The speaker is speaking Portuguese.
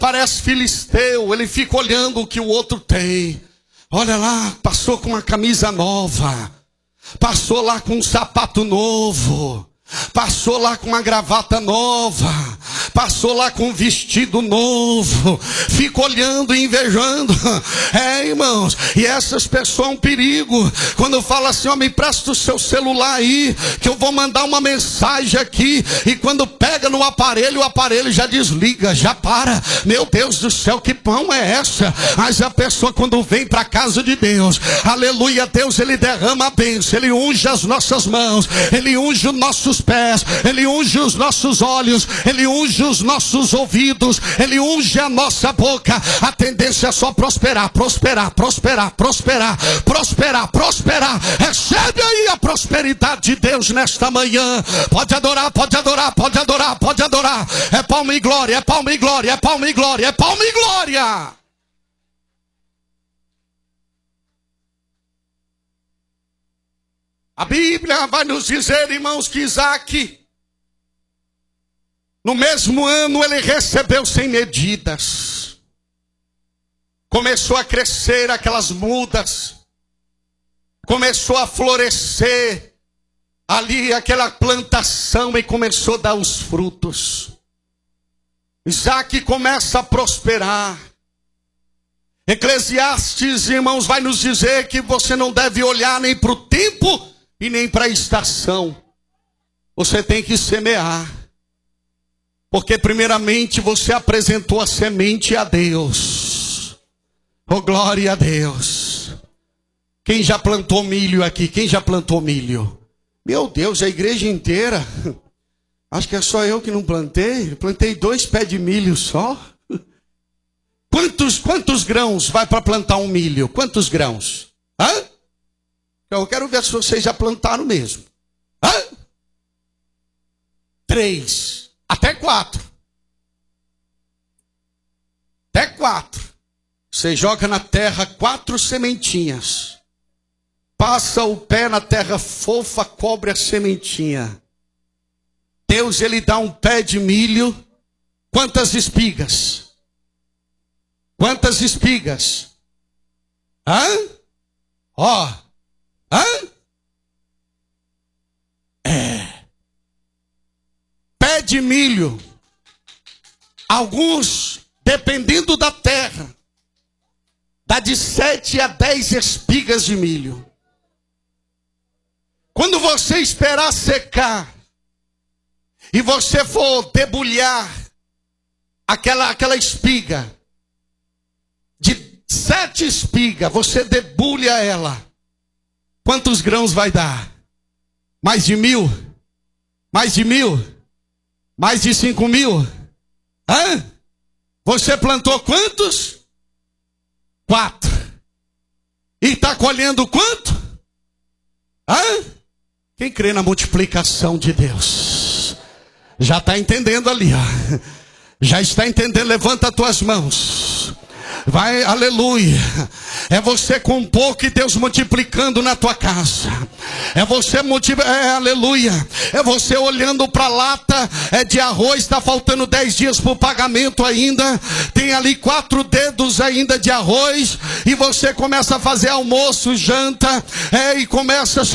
parece filisteu, ele fica olhando o que o outro tem. Olha lá, passou com uma camisa nova, passou lá com um sapato novo, passou lá com uma gravata nova, passou lá com um vestido novo, fica olhando e invejando. Irmãos, e essas pessoas é um perigo. Quando fala assim, ó, me empresta o seu celular aí, que eu vou mandar uma mensagem aqui, e quando pega no aparelho, o aparelho já desliga, já para. Meu Deus do céu, que pão é essa? Mas a pessoa quando vem para a casa de Deus, aleluia, Deus, ele derrama a bênção, ele unge as nossas mãos, ele unge os nossos pés, ele unge os nossos olhos, ele unge os nossos ouvidos, ele unge a nossa boca. A tendência é só prosperar, prosperar, prosperar, prosperar, prosperar, prosperar. Recebe aí a prosperidade de Deus nesta manhã. Pode adorar, pode adorar, pode adorar, pode adorar. É palma e glória, é palma e glória, é palma e glória, é palma e glória. A Bíblia vai nos dizer, irmãos, que Isaac, no mesmo ano, ele recebeu sem medidas. Começou a crescer aquelas mudas. Começou a florescer ali aquela plantação e começou a dar os frutos. Isaac começa a prosperar. Eclesiastes, irmãos, vai nos dizer que você não deve olhar nem para o tempo e nem para a estação. Você tem que semear. Porque primeiramente você apresentou a semente a Deus. Oh, glória a Deus. Quem já plantou milho aqui? Quem já plantou milho? Meu Deus, a igreja inteira. Acho que é só eu que não plantei. Plantei 2 pés de milho só. Quantos grãos vai para plantar um milho? Quantos grãos? Hã? Eu quero ver se vocês já plantaram mesmo. Hã? 3. Até 4. Até 4. Você joga na terra 4 sementinhas. Passa o pé na terra fofa, cobre a sementinha. Deus, ele dá um pé de milho. Quantas espigas? Quantas espigas? Hã? Ó. Hã? Pé de milho. Alguns, dependendo da terra, dá de 7 a 10 espigas de milho. Quando você esperar secar e você for debulhar aquela espiga, de 7 espigas, você debulha ela. Quantos grãos vai dar? Mais de 1.000? Mais de 1.000? Mais de 5.000? Hã? Você plantou quantos? 4. E está colhendo quanto? Hã? Quem crê na multiplicação de Deus? Já está entendendo ali, ó. Já está entendendo? Levanta as tuas mãos. Vai, aleluia. É você com pouco e Deus multiplicando na tua casa. É você aleluia. É você olhando para a lata de arroz, está faltando 10 dias para o pagamento ainda. Tem ali 4 dedos ainda de arroz. E você começa a fazer almoço, janta, e começa a